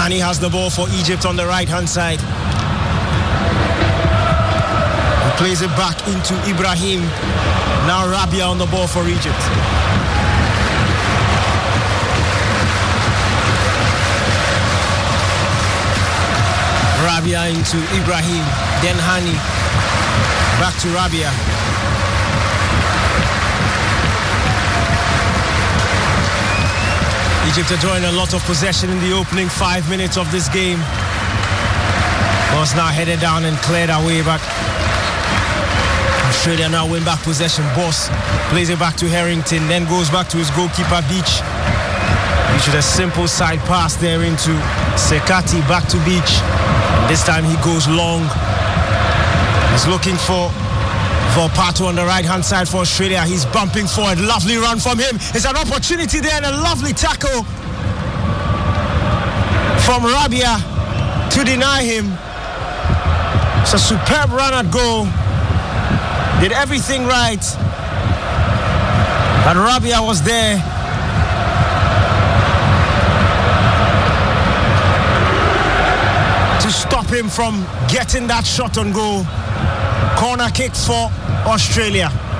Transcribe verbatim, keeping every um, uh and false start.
Hani has the ball for Egypt on the right-hand side. He plays it back into Ibrahim. Now Rabia on the ball for Egypt. Rabia into Ibrahim, then Hani. Back to Rabia. Egypt are drawing a lot of possession in the opening five minutes of this game. Was now headed down and cleared away back. Australia now win back possession. Boss plays it back to Harrington, then goes back to his goalkeeper Beach. Beach with a simple side pass there into Sekati, back to Beach. This time he goes long. He's looking for Volpato on the right-hand side for Australia. He's bumping forward. Lovely run from him. It's an opportunity there and a lovely tackle from Rabia to deny him. It's a superb run at goal. Did everything right. But Rabia was there. To stop him from getting that shot on goal. Corner kick for Australia.